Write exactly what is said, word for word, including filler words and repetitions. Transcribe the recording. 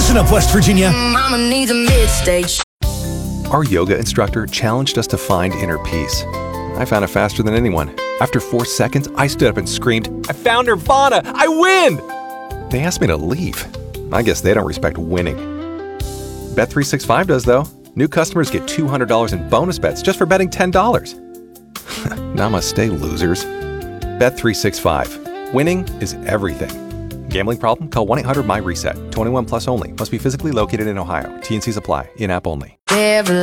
Listen up, West Virginia. Mama needs a mid-stage. Our yoga instructor challenged us to find inner peace. I found it faster than anyone. After four seconds, I stood up and screamed, "I found Nirvana! I win!" They asked me to leave. I guess they don't respect winning. Bet three sixty-five does, though. New customers get two hundred dollars in bonus bets just for betting ten dollars. Namaste, losers. Bet three sixty-five. Winning is everything. Gambling problem? Call one eight hundred M Y RESET. twenty-one plus only. Must be physically located in Ohio. T N Cs apply. In-app only. Every